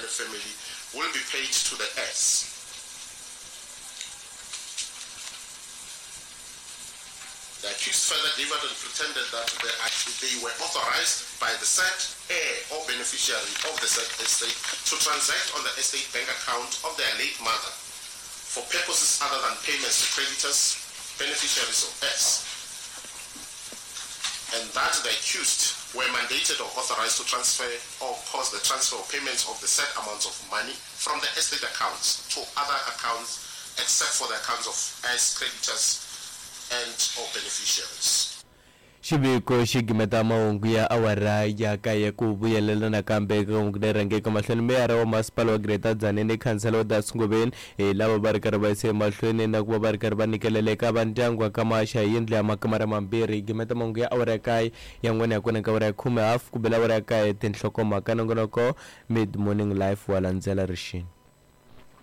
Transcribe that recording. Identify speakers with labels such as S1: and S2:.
S1: family will be paid to the heirs. The accused further gave out and pretended that they were authorized by the said heir or beneficiary of the said estate to transact on the estate bank account of their late mother for purposes other than payments to creditors, beneficiaries or heirs, and that the accused were mandated or authorized to transfer or cause the transfer of payments of the said amounts of money from the estate accounts to other accounts except for the accounts of heirs, creditors, and or beneficiaries.
S2: Xiviko xi gimeta mahungu ya awara ya kaya ku vuyelela nakambe ka hungu leri rhangeke mahlweni meyara wa masipala wa Greater Tzaneen khansela wa Dasingobeni lava va ri karhi va yise mahlweni na ku va ri karhi va nikelela eka vandyangu wa Kamaxa hi yindlu ya makamara mambirhi. Gimeta mahungu ya awara ya kaya ya n'wana ya kona ka awara ya 10:30 ku bela awara ya kaya tinhlokomhaka nongonoko Mid Morning Live wa landzela rixini.